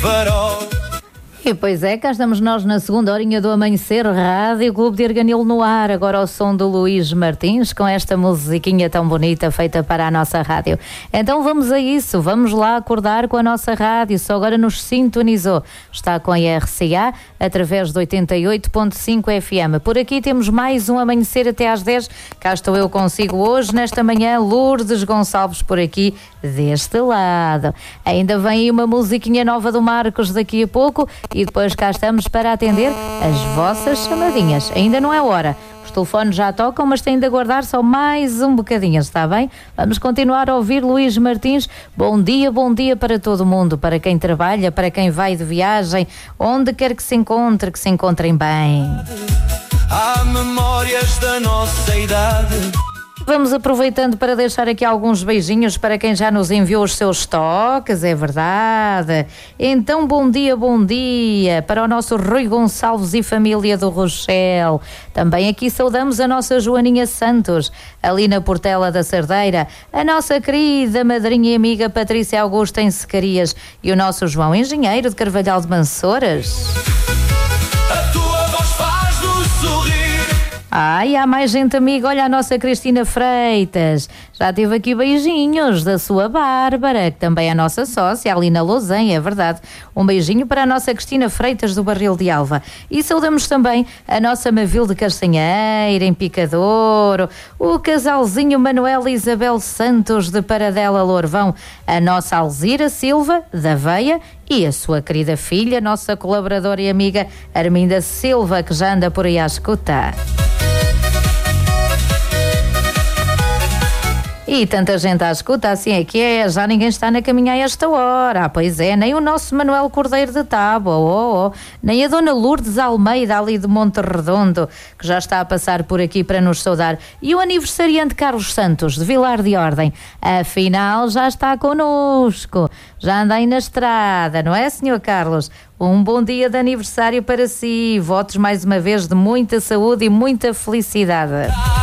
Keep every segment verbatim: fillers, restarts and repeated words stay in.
farol. E pois é, cá estamos nós na segunda horinha do Amanhecer, Rádio Clube de Arganil no ar, agora ao som do Luís Martins, com esta musiquinha tão bonita feita para a nossa rádio. Então vamos a isso, vamos lá acordar com a nossa rádio, só agora nos sintonizou. Está com a R C A, através de oitenta e oito ponto cinco F M. Por aqui temos mais um Amanhecer até às dez, cá estou eu consigo hoje, nesta manhã, Lourdes Gonçalves por aqui, deste lado. Ainda vem aí uma musiquinha nova do Marcos daqui a pouco, e depois cá estamos para atender as vossas chamadinhas. Ainda não é hora, os telefones já tocam, mas têm de aguardar só mais um bocadinho, está bem? Vamos continuar a ouvir Luís Martins. Bom dia, bom dia para todo mundo, para quem trabalha, para quem vai de viagem, onde quer que se encontre, que se encontrem bem. Há memórias da nossa idade. Vamos aproveitando para deixar aqui alguns beijinhos para quem já nos enviou os seus toques, é verdade. Então, bom dia, bom dia para o nosso Rui Gonçalves e família do Rochel. Também aqui saudamos a nossa Joaninha Santos, ali na Portela da Cerdeira, a nossa querida madrinha e amiga Patrícia Augusta em Secarias e o nosso João Engenheiro de Carvalhal de Mansouras. A tua voz faz-nos sorrir. Ai, há mais gente amiga, olha a nossa Cristina Freitas, já teve aqui beijinhos da sua Bárbara, que também é a nossa sócia ali na Lousã, é verdade. Um beijinho para a nossa Cristina Freitas do Barril de Alva. E saudamos também a nossa Mavil de Castanheira, em Picadouro, o casalzinho Manuel e Isabel Santos de Paradela Lourvão, a nossa Alzira Silva da Veia e a sua querida filha, nossa colaboradora e amiga Arminda Silva, que já anda por aí à escuta. E tanta gente à escuta, assim é que é, já ninguém está na caminha a esta hora. Ah, pois é, nem o nosso Manuel Cordeiro de Tábua, oh, oh, nem a dona Lourdes Almeida ali de Monte Redondo, que já está a passar por aqui para nos saudar. E o aniversariante Carlos Santos, de Vilar de Ordem, afinal já está connosco, já anda aí na estrada, não é, senhor Carlos? Um bom dia de aniversário para si, votos mais uma vez de muita saúde e muita felicidade.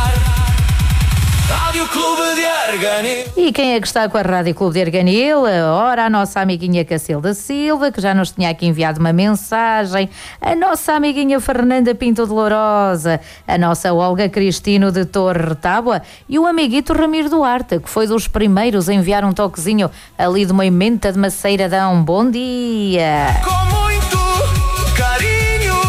Rádio Clube de Arganil. E quem é que está com a Rádio Clube de Arganil? Ora, a nossa amiguinha Cacilda Silva, que já nos tinha aqui enviado uma mensagem, a nossa amiguinha Fernanda Pinto de Lourosa, a nossa Olga Cristino de Torre Tábua e o amiguito Ramiro Duarte, que foi dos primeiros a enviar um toquezinho ali de uma emenda de Maceiradão. Bom dia! Com muito carinho.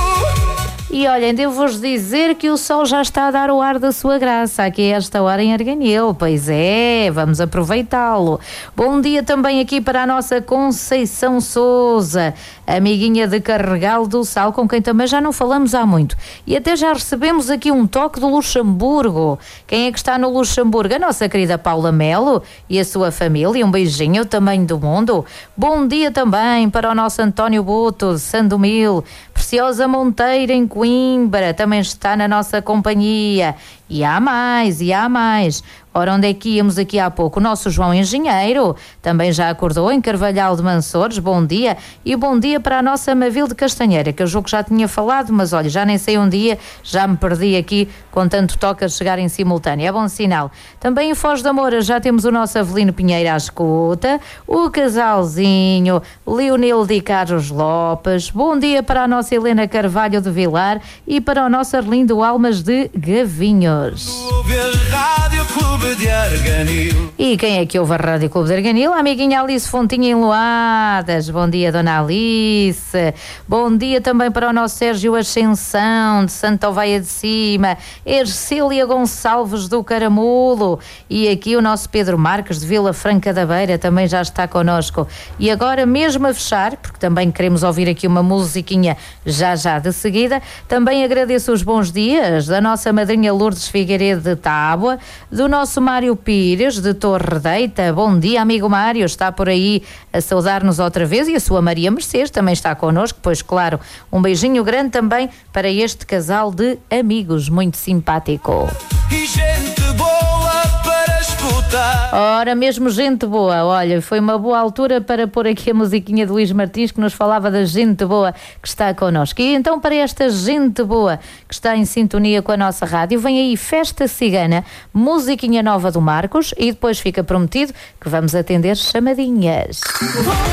E olhem, devo-vos dizer que o sol já está a dar o ar da sua graça aqui a esta hora em Arganil. Pois é, vamos aproveitá-lo. Bom dia também aqui para a nossa Conceição Souza, amiguinha de Carregal do Sal, com quem também já não falamos há muito. E até já recebemos aqui um toque do Luxemburgo. Quem é que está no Luxemburgo? A nossa querida Paula Melo e a sua família. Um beijinho, o tamanho do mundo. Bom dia também para o nosso António Boto, de Sandomil. Preciosa Monteira, em Coimbra, também está na nossa companhia. E há mais, e há mais. Ora, onde é que íamos aqui há pouco? O nosso João Engenheiro também já acordou em Carvalhal de Mansouras. Bom dia. E bom dia para a nossa Mavil de Castanheira, que eu julgo que já tinha falado, mas olha, já nem sei um dia, já me perdi aqui com tanto toque a chegar em simultâneo. É bom sinal. Também em Foz da Moura já temos o nosso Avelino Pinheiro à escuta, o casalzinho Leonil de Carlos Lopes. Bom dia para a nossa Helena Carvalho de Vilar e para o nosso Arlindo Almas de Gavinhos. Ouve a Rádio Clube de Arganil. E quem é que ouve a Rádio Clube de Arganil? A amiguinha Alice Fontinha em Loadas. Bom dia, dona Alice. Bom dia também para o nosso Sérgio Ascensão, de Santa Oveia de Cima. Ercília Gonçalves do Caramulo. E aqui o nosso Pedro Marques, de Vila Franca da Beira, também já está connosco. E agora, mesmo a fechar, porque também queremos ouvir aqui uma musiquinha já já de seguida, também agradeço os bons dias da nossa madrinha Lourdes Figueiredo de Tábua, do nosso Mário Pires de Torre Deita. Bom dia, amigo Mário, está por aí a saudar-nos outra vez, e a sua Maria Mercedes também está connosco, pois claro, um beijinho grande também para este casal de amigos, muito simpático. E gente boa para escutar. Ora, mesmo gente boa, olha, foi uma boa altura para pôr aqui a musiquinha de Luís Martins, que nos falava da gente boa que está connosco. E então, para esta gente boa que está em sintonia com a nossa rádio, vem aí Festa Cigana, musiquinha nova do Marcos, e depois fica prometido que vamos atender chamadinhas.